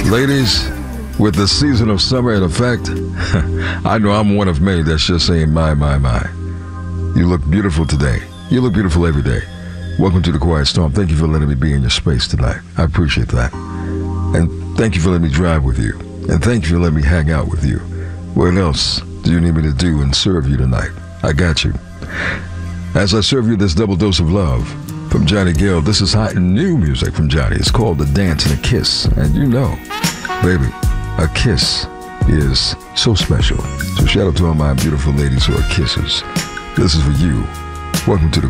Ladies, with the season of summer in effect, I know I'm one of many that's just saying, my. You look beautiful today. You look beautiful every day. Welcome to the Quiet Storm. Thank you for letting me be in your space tonight. I appreciate that. And thank you for letting me drive with you. And thank you for letting me hang out with you. What else do you need me to do and serve you tonight? I got you. As I serve you this double dose of love from Johnny Gill, this is hot and new music from Johnny. It's called The Dance and a Kiss. And you know, baby, a kiss is so special. So shout out to all my beautiful ladies who are kissers. This is for you. Welcome to the